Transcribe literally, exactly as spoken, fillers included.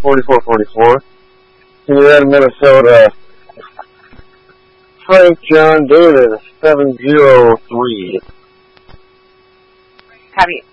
forty-four forty-four. Can you add Minnesota? Frank John Davis, seven zero three. Copy.